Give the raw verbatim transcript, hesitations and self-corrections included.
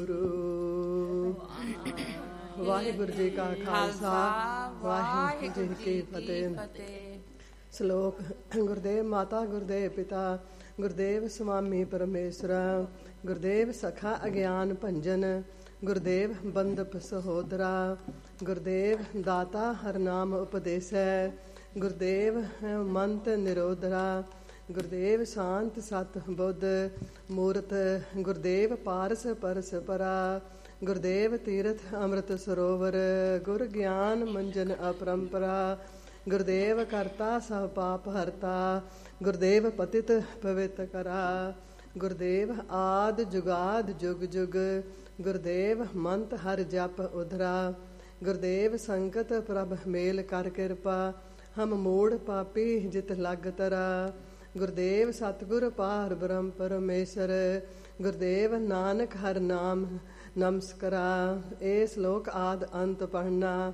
ਗੁਰੂ ਵਾਹਿਗੁਰੂ ਜੀ ਕਾ ਖਾਲਸਾ ਵਾਹਿਗੁਰੂ ਜੀ ਕੀ ਫਤਿਹ। ਸ਼ਲੋਕ। ਗੁਰਦੇਵ ਮਾਤਾ ਗੁਰਦੇਵ ਪਿਤਾ ਗੁਰਦੇਵ ਸੁਆਮੀ ਪਰਮੇਸ਼ਰਾ ਗੁਰਦੇਵ ਸਖਾ ਅਗਿਆਨ ਭੰਜਨ ਗੁਰਦੇਵ ਬੰਦਪ ਸਹੋਦਰਾ ਗੁਰਦੇਵ ਦਾਤਾ ਹਰਨਾਮ ਉਪਦੇਸੈ ਗੁਰਦੇਵ ਮੰਤ ਨਿਰੋਧਰਾ ਗੁਰਦੇਵ ਸ਼ਾਂਤ ਸਤ ਬੁੱਧ ਮੂਰਤ ਗੁਰਦੇਵ ਪਾਰਸ ਪਰਸ ਪਰਾ ਗੁਰਦੇਵ ਤੀਰਥ ਅੰਮ੍ਰਿਤ ਸਰੋਵਰ ਗੁਰ ਗਿਆਨ ਮੰਜਨ ਅਪਰੰਪਰਾ ਗੁਰਦੇਵ ਕਰਤਾ ਸਭ ਪਾਪ ਹਰਤਾ ਗੁਰਦੇਵ ਪਤਿਤ ਪਵਿੱਤ ਕਰਾ ਗੁਰਦੇਵ ਆਦ ਜੁਗਾਦ ਜੁਗ ਜੁਗ ਗੁਰਦੇਵ ਮੰਤ ਹਰ ਜਪ ਉਧਰਾ ਗੁਰਦੇਵ ਸੰਕਟ ਪ੍ਰਭ ਮੇਲ ਕਰ ਕਿਰਪਾ ਹਮ ਮੂੜ ਪਾਪੀ ਜਿਤ ਲਗ ਤਰਾ ਗੁਰਦੇਵ ਸਤਿਗੁਰ ਪਾਰ ਬ੍ਰਹਮ ਪਰਮੇਸ਼ਰ ਗੁਰਦੇਵ ਨਾਨਕ ਹਰ ਨਾਮ ਨਮਸਕਰਾ। ਇਹ ਸ਼ਲੋਕ ਆਦ ਅੰਤ ਪੜ੍ਹਨਾ।